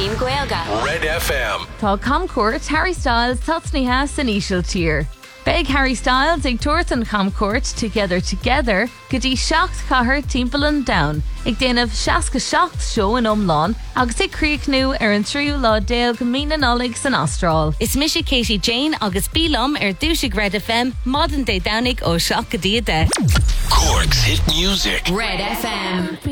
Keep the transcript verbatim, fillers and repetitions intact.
Team Gaelga. Red F M. Tá Comcourt Harry Styles Tatsniha Sanishal Tier. Beg Harry Styles ag Tuairtean Comcourt Together Together Gadi Shacht Cahar Timplan Down ag déanamh Seasca Shacht show in Umlán agus ag Críochnú ar an tríú lá déag Mína Nolig san Astral. Is Misha Katie Jane agus Bílam ar Dúshig Red F M Modern Day Downig ó Seach Gadia de. Cork's hit music. Red F M.